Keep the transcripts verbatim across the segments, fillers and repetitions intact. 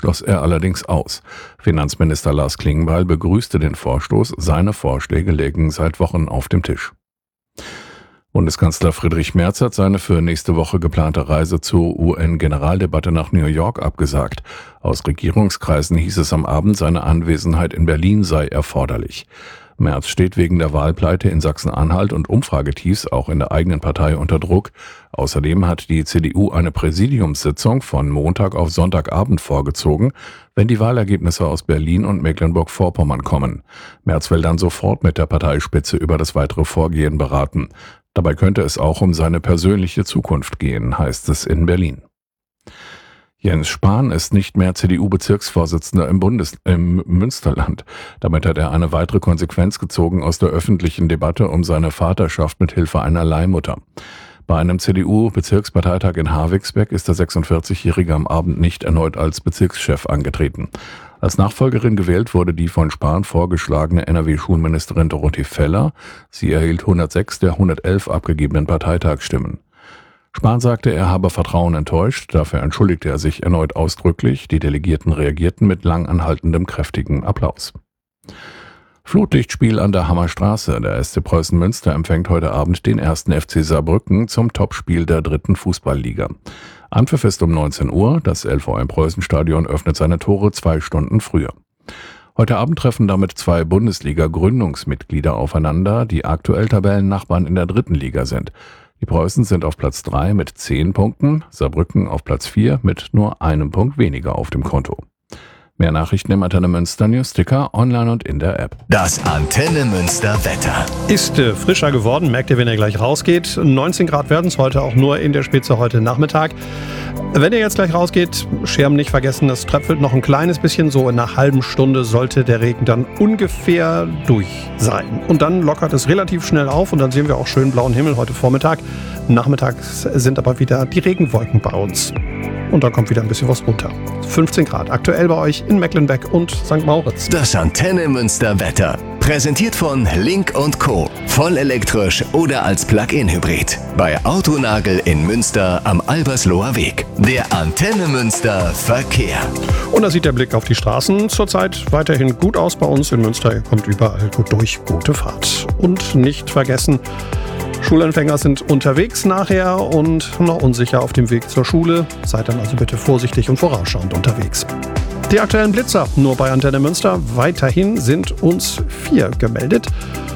schloss er allerdings aus. Finanzminister Lars Klingbeil begrüßte den Vorstoß, seine Vorschläge lägen seit Wochen auf dem Tisch. Bundeskanzler Friedrich Merz hat seine für nächste Woche geplante Reise zur U N-Generaldebatte nach New York abgesagt. Aus Regierungskreisen hieß es am Abend, seine Anwesenheit in Berlin sei erforderlich. Merz steht wegen der Wahlpleite in Sachsen-Anhalt und Umfragetiefs auch in der eigenen Partei unter Druck. Außerdem hat die C D U eine Präsidiumssitzung von Montag auf Sonntagabend vorgezogen, wenn die Wahlergebnisse aus Berlin und Mecklenburg-Vorpommern kommen. Merz will dann sofort mit der Parteispitze über das weitere Vorgehen beraten. Dabei könnte es auch um seine persönliche Zukunft gehen, heißt es in Berlin. Jens Spahn ist nicht mehr C D U-Bezirksvorsitzender im Bundes im Münsterland. Damit hat er eine weitere Konsequenz gezogen aus der öffentlichen Debatte um seine Vaterschaft mit Hilfe einer Leihmutter. Bei einem C D U-Bezirksparteitag in Havixbeck ist der sechsundvierzigjährige am Abend nicht erneut als Bezirkschef angetreten. Als Nachfolgerin gewählt wurde die von Spahn vorgeschlagene N R W-Schulministerin Dorothee Feller. Sie erhielt hundertsechs der hundertelf abgegebenen Parteitagsstimmen. Spahn sagte, er habe Vertrauen enttäuscht, dafür entschuldigte er sich erneut ausdrücklich. Die Delegierten reagierten mit lang anhaltendem, kräftigem Applaus. Flutlichtspiel an der Hammerstraße. Der S C Preußen Münster empfängt heute Abend den ersten F C Saarbrücken zum Topspiel der dritten Fußballliga. Anpfiff ist um neunzehn Uhr. Das L V M-Preußen-Stadion öffnet seine Tore zwei Stunden früher. Heute Abend treffen damit zwei Bundesliga-Gründungsmitglieder aufeinander, die aktuell Tabellennachbarn in der dritten Liga sind. Die Preußen sind auf Platz drei mit zehn Punkten, Saarbrücken auf Platz vier mit nur einem Punkt weniger auf dem Konto. Mehr Nachrichten im Antenne Münster Newsticker, online und in der App. Das Antenne Münster Wetter. Ist äh, frischer geworden, merkt ihr, wenn ihr gleich rausgeht. neunzehn Grad werden es heute auch nur in der Spitze heute Nachmittag. Wenn ihr jetzt gleich rausgeht, Schirm nicht vergessen, es tröpfelt noch ein kleines bisschen. So in einer halben Stunde sollte der Regen dann ungefähr durch sein. Und dann lockert es relativ schnell auf und dann sehen wir auch schön blauen Himmel heute Vormittag. Nachmittags sind aber wieder die Regenwolken bei uns. Und da kommt wieder ein bisschen was runter. fünfzehn Grad aktuell bei euch in Mecklenbeck und Sankt Moritz. Das Antenne Münster Wetter. Präsentiert von Link und Co. Vollelektrisch oder als Plug-in-Hybrid. Bei Autonagel in Münster am Albersloher Weg. Der Antenne Münster Verkehr. Und da sieht der Blick auf die Straßen zurzeit weiterhin gut aus bei uns in Münster. Ihr kommt überall gut durch. Gute Fahrt. Und nicht vergessen, Schulanfänger sind unterwegs nachher und noch unsicher auf dem Weg zur Schule. Seid dann also bitte vorsichtig und vorausschauend unterwegs. Die aktuellen Blitzer nur bei Antenne Münster. Weiterhin sind uns vier gemeldet.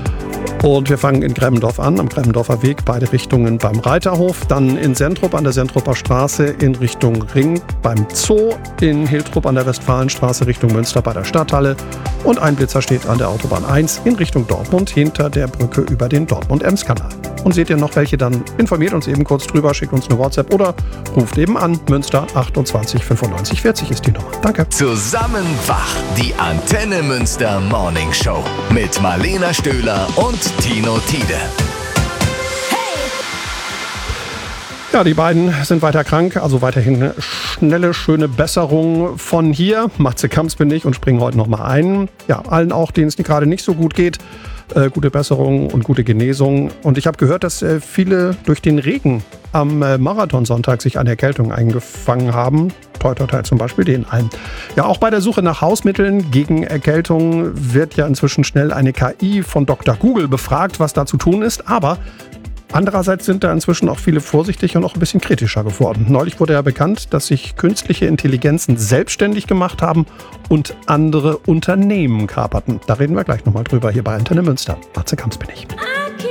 Und wir fangen in Gremmendorf an, am Gremmendorfer Weg, beide Richtungen beim Reiterhof. Dann in Sentrup an der Sentrupper Straße in Richtung Ring beim Zoo. In Hiltrup an der Westfalenstraße Richtung Münster bei der Stadthalle. Und ein Blitzer steht an der Autobahn eins in Richtung Dortmund hinter der Brücke über den Dortmund-Ems-Kanal. Und seht ihr noch welche, dann informiert uns eben kurz drüber, schickt uns eine WhatsApp oder ruft eben an. Münster achtundzwanzig fünfundneunzig vierzig ist die Nummer. Danke. Zusammen wach, die Antenne Münster Morning Show mit Marlena Stöhler und Tino Tiede. Ja, die beiden sind weiter krank, also weiterhin schnelle, schöne Besserung von hier. Matze Kamps bin ich und springen heute nochmal ein. Ja, allen auch, denen es gerade nicht so gut geht. Äh, gute Besserung und gute Genesung. Und ich habe gehört, dass äh, viele durch den Regen am äh, Marathonsonntag sich eine Erkältung eingefangen haben. Toi, toi, toi, zum Beispiel den allen. Ja, auch bei der Suche nach Hausmitteln gegen Erkältung wird ja inzwischen schnell eine K I von Doktor Google befragt, was da zu tun ist. Aber andererseits sind da inzwischen auch viele vorsichtig und auch ein bisschen kritischer geworden. Neulich wurde ja bekannt, dass sich künstliche Intelligenzen selbstständig gemacht haben und andere Unternehmen kaperten. Da reden wir gleich nochmal drüber hier bei Antenne Münster. Matze Kamps bin ich.